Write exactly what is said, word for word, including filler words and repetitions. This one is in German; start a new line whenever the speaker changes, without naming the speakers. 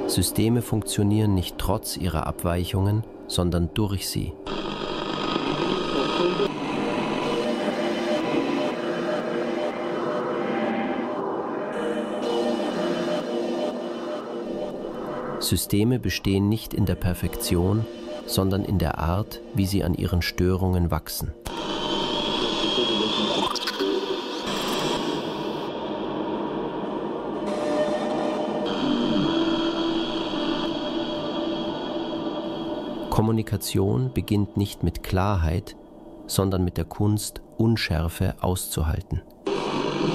Systeme funktionieren nicht trotz ihrer Abweichungen, sondern durch sie. Systeme bestehen nicht in der Perfektion, sondern in der Art, wie sie an ihren Störungen wachsen. Kommunikation beginnt nicht mit Klarheit, sondern mit der Kunst, Unschärfe auszuhalten.